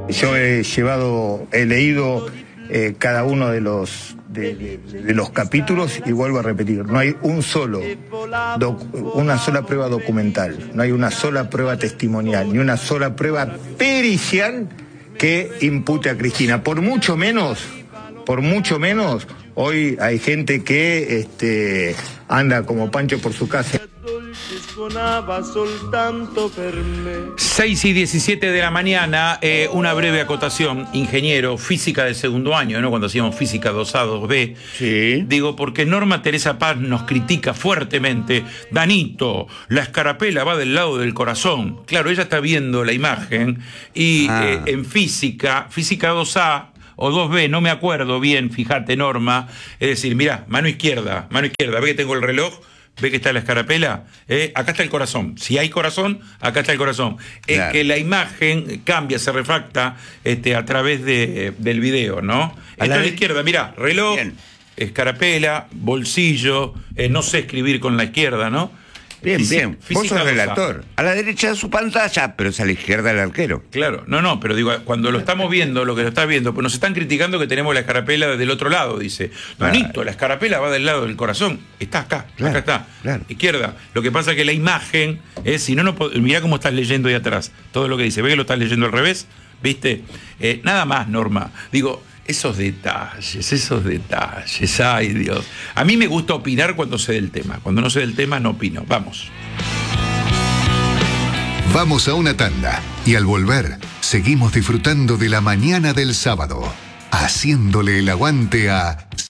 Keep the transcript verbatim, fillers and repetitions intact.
Yo he llevado, he leído eh, cada uno de los de, de, de los capítulos y vuelvo a repetir, no hay un solo doc, una sola prueba documental, no hay una sola prueba testimonial, ni una sola prueba pericial que impute a Cristina. Por mucho menos, por mucho menos, hoy hay gente que este, anda como Pancho por su casa. seis y diecisiete de la mañana, eh, una breve acotación. Ingeniero, física de segundo año, ¿no? Cuando hacíamos física dos A, dos B. Sí. Digo, porque Norma Teresa Paz nos critica fuertemente. Danito, la escarapela va del lado del corazón. Claro, ella está viendo la imagen y Ah. eh, en física, física dos A o dos B, no me acuerdo bien, fíjate, Norma. Es decir, mirá, mano izquierda, mano izquierda, ve que tengo el reloj. ¿Ve que está la escarapela? Eh, acá está el corazón. Si hay corazón, acá está el corazón. Es Claro. que la imagen cambia, se refracta este, a través de, del video, ¿no? A Está la a la de- izquierda, mirá, reloj, Bien. escarapela, bolsillo, eh, no sé escribir con la izquierda, ¿no? Bien, Fisi- bien. Vos física sos dos A. relator. A la derecha de su pantalla, pero es a la izquierda del arquero. Claro, no, no, pero digo, cuando lo estamos viendo, lo que lo estás viendo, pues nos están criticando que tenemos la escarapela del otro lado, dice. Danito, la escarapela va del lado del corazón. Está acá, Claro, acá está. claro. Izquierda. Lo que pasa es que la imagen es, si no, no pod- mirá cómo estás leyendo ahí atrás. Todo lo que dice. ¿Ve que lo estás leyendo al revés? ¿Viste? Eh, nada más, Norma. Digo, esos detalles, esos detalles. Ay, Dios. A mí me gusta opinar cuando sé del tema. Cuando no sé del tema, no opino. Vamos. Vamos a una tanda y al volver seguimos disfrutando de la mañana del sábado, haciéndole el aguante a